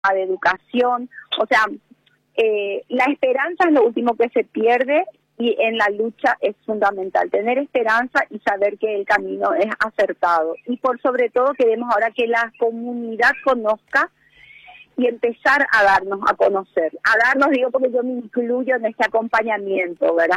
de educación. O sea, la esperanza es lo último que se pierde y en la lucha es fundamental tener esperanza y saber que el camino es acertado. Y por sobre todo queremos ahora que la comunidad conozca y empezar a darnos a conocer. A darnos, digo, porque yo me incluyo en este acompañamiento, ¿verdad?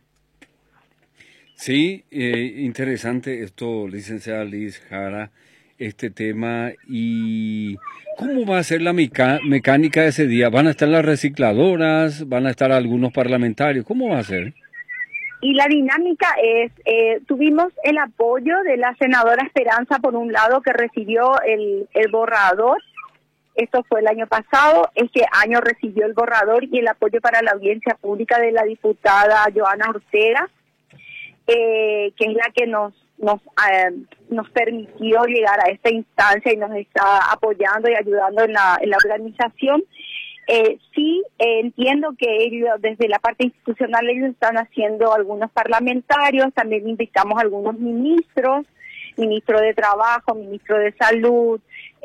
Sí, interesante esto, licenciada Liz Jara, este tema. ¿Y cómo va a ser la mecánica de ese día? ¿Van a estar las recicladoras? ¿Van a estar algunos parlamentarios? ¿Cómo va a ser? Y la dinámica es, tuvimos el apoyo de la senadora Esperanza, por un lado, que recibió el borrador. Esto fue el año pasado. Este año recibió el borrador y el apoyo para la audiencia pública de la diputada Joana Ortega, que es la que nos permitió llegar a esta instancia y nos está apoyando y ayudando en la organización. Sí, entiendo que ellos, desde la parte institucional, ellos están haciendo algunos parlamentarios, también invitamos a algunos ministros, ministro de Trabajo, ministro de Salud,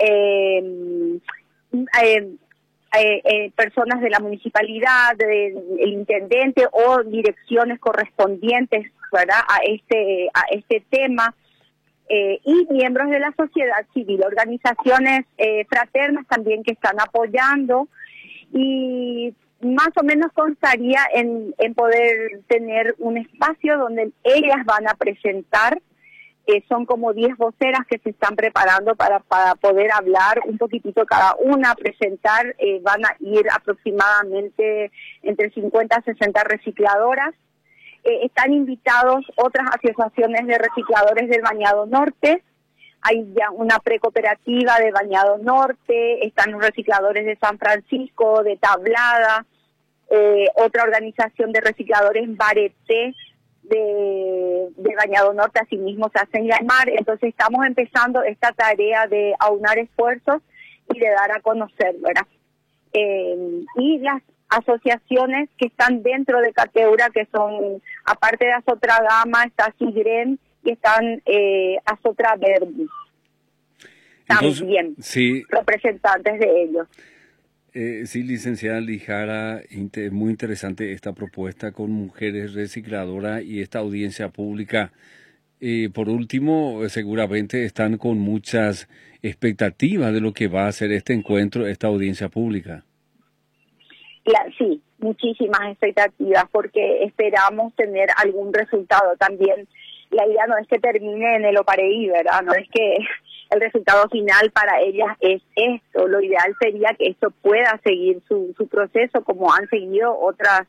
personas de la municipalidad, el intendente o direcciones correspondientes, ¿verdad?, a este tema, y miembros de la sociedad civil, organizaciones fraternas también que están apoyando, y más o menos constaría en poder tener un espacio donde ellas van a presentar. Son como 10 voceras que se están preparando para poder hablar un poquitito cada una, presentar. Van a ir aproximadamente entre 50 a 60 recicladoras. Están invitados otras asociaciones de recicladores del Bañado Norte. Hay ya una precooperativa de Bañado Norte, están los recicladores de San Francisco, de Tablada, otra organización de recicladores Bareté, de Bañado Norte, asimismo se hacen llamar. Entonces estamos empezando esta tarea de aunar esfuerzos y de dar a conocer, ¿verdad? Y las asociaciones que están dentro de Cateura, que son, aparte de Azotragama, está Sigren y están Azotra Verde. También, sí, representantes de ellos. Sí, licenciada Lijara, muy interesante esta propuesta con mujeres recicladoras y esta audiencia pública. Por último, seguramente están con muchas expectativas de lo que va a ser este encuentro, esta audiencia pública. Sí, muchísimas expectativas porque esperamos tener algún resultado también. La idea no es que termine en el Opareí, ¿verdad? No es que el resultado final para ellas es esto. Lo ideal sería que esto pueda seguir su proceso como han seguido otros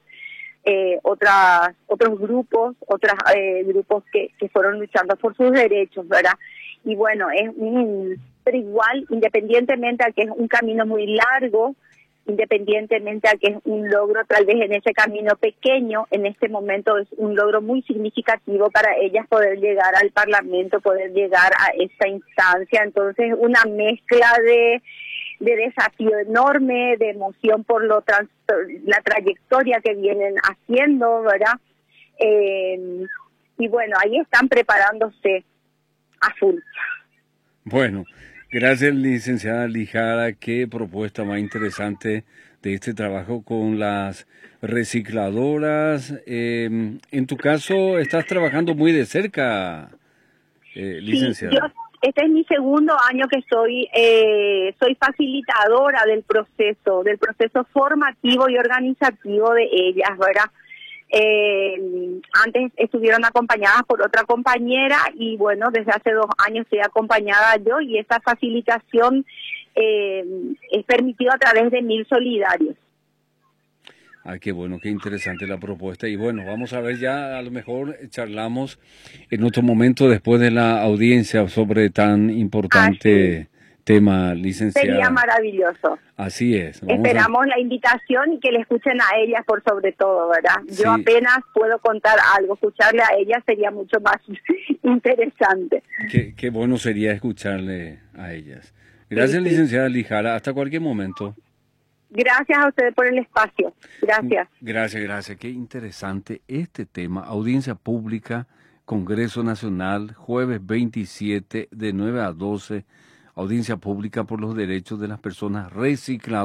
grupos, grupos que fueron luchando por sus derechos, ¿verdad? Y bueno, pero igual, independientemente a que es un camino muy largo, independientemente a que es un logro tal vez en ese camino pequeño, en este momento es un logro muy significativo para ellas poder llegar al Parlamento, poder llegar a esta instancia. Entonces, una mezcla de desafío enorme, de emoción por la trayectoria que vienen haciendo, ¿verdad? Y bueno, ahí están preparándose a full. Bueno, gracias, licenciada Lijara. Qué propuesta más interesante de este trabajo con las recicladoras. En tu caso, estás trabajando muy de cerca, licenciada. Sí, este es mi segundo año que soy facilitadora del proceso formativo y organizativo de ellas, ¿verdad? Antes estuvieron acompañadas por otra compañera y bueno, desde hace 2 años estoy acompañada yo y esta facilitación es permitida a través de 1000 solidarios. Ah, qué bueno, qué interesante la propuesta. Y bueno, vamos a ver, ya a lo mejor charlamos en otro momento después de la audiencia sobre tan importante tema, licenciada. Sería maravilloso. Así es. Esperamos la invitación y que le escuchen a ellas por sobre todo, ¿verdad? Sí. Yo apenas puedo contar algo, escucharle a ellas sería mucho más interesante. Qué bueno sería escucharle a ellas. Gracias, sí, licenciada Lijara. Hasta cualquier momento. Gracias a ustedes por el espacio. Gracias. Gracias. Qué interesante este tema. Audiencia pública, Congreso Nacional, jueves 27 de 9 a 12 audiencia pública por los derechos de las personas recicladoras.